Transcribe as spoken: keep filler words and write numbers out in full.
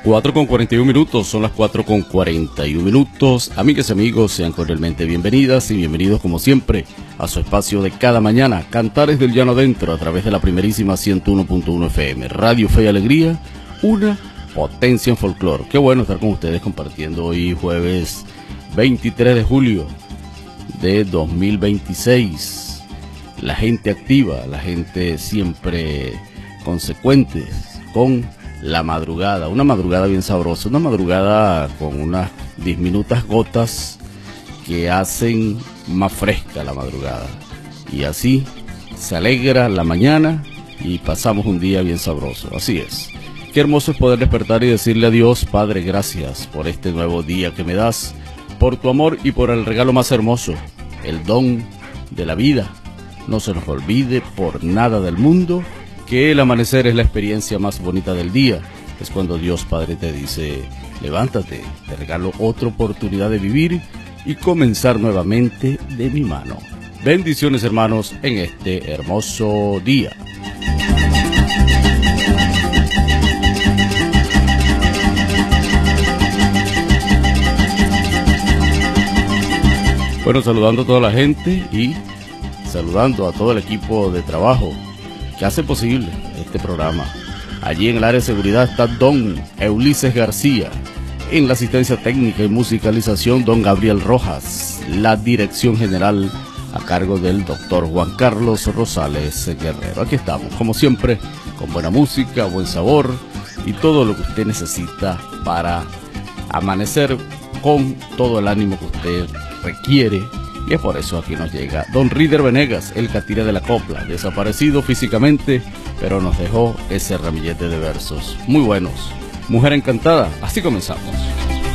cuatro con cuarenta y un minutos, son las cuatro con cuarenta y un minutos. Amigas y amigos, sean cordialmente bienvenidas y bienvenidos como siempre a su espacio de cada mañana, Cantares del Llano Adentro, a través de la primerísima ciento uno punto uno F M, Radio Fe y Alegría, una potencia en folclore. Qué bueno estar con ustedes compartiendo hoy jueves veintitrés de julio de dos mil veintiséis. La gente activa, la gente siempre consecuente con la madrugada, una madrugada bien sabrosa, una madrugada con unas diminutas gotas que hacen más fresca la madrugada, y así se alegra la mañana y pasamos un día bien sabroso. Así es, qué hermoso es poder despertar y decirle a Dios: Padre, gracias por este nuevo día que me das, por tu amor y por el regalo más hermoso, el don de la vida. No se nos olvide por nada del mundo que el amanecer es la experiencia más bonita del día. Es cuando Dios Padre te dice: levántate, te regalo otra oportunidad de vivir y comenzar nuevamente de mi mano. Bendiciones, hermanos, en este hermoso día. Bueno, saludando a toda la gente y saludando a todo el equipo de trabajo que hace posible este programa. Allí en el área de seguridad está don Ulises García, en la asistencia técnica y musicalización don Gabriel Rojas, la dirección general a cargo del doctor Juan Carlos Rosales Guerrero. Aquí estamos, como siempre, con buena música, buen sabor y todo lo que usted necesita para amanecer con todo el ánimo que usted requiere. Y es por eso aquí nos llega don Rider Venegas, el catire de la copla, desaparecido físicamente, pero nos dejó ese ramillete de versos muy buenos. Mujer encantada, así comenzamos.